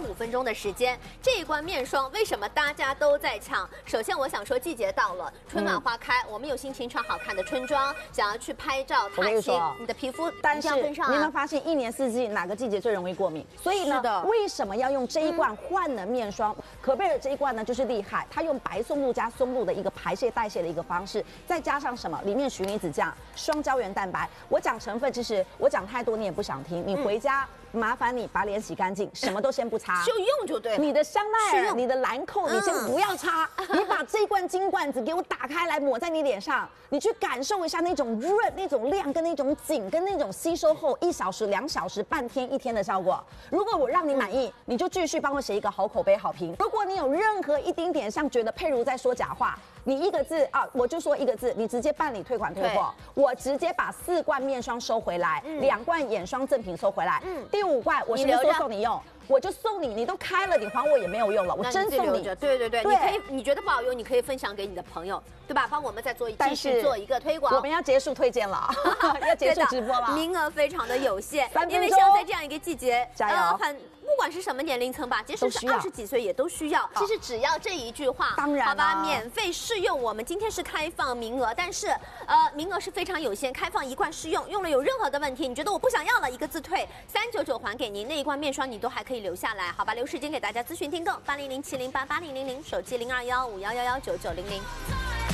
5分钟的时间。这一罐面霜为什么大家都在抢？首先，我想说季节到了，春暖花开，我们有心情穿好看的春装，想要去拍照踏青，你的皮肤一定要跟上啊。 你有没有发现一年四季哪个季节最容易过敏？所以呢，为什么要用这一罐焕能面霜？可贝尔这一罐呢就是厉害，它用白松露加松露的一个排泄代谢的一个方式，再加上什么？里面循离子酱、双胶原蛋白。我讲成分，其实我讲太多你也不想听，你回家。麻烦你把脸洗干净，什么都先不擦， 就用就对了。 你的香奈儿、你的兰蔻，你先不要擦，你把这罐金罐子给我打开来抹在你脸上，你去感受一下那种润、那种亮、跟那种紧、跟那种吸收后1小时、2小时、半天、1天的效果。如果我让你满意，你就继续帮我写一个好口碑、好评。如果你有任何一丁点像觉得佩如在说假话，你1个字啊，我就说1个字，你直接办理退款退货，我直接把4罐面霜收回来，2罐眼霜赠品收回来，第5罐我是不是说送你用？我就送你，你都开了，你还我也没有用了，我真送你。 对，你可以，你觉得不好用，你可以分享给你的朋友，对吧？帮我们再继续做一个推广。 我们要结束推荐了，要结束直播了， 名额非常的有限，因为像在这样一个季节， 加油！ 不管是什么年龄层吧，即使是20几岁也都需要。其实只要这一句话， 当然， 好吧，免费试用。我们今天是开放名额，但是名额是非常有限，开放1罐试用，用了有任何的问题，你觉得我不想要了，1个字退，399还给您，那一罐面霜你都还可以留下来，好吧？留时间给大家咨询订购，8007088000，手机0215111990。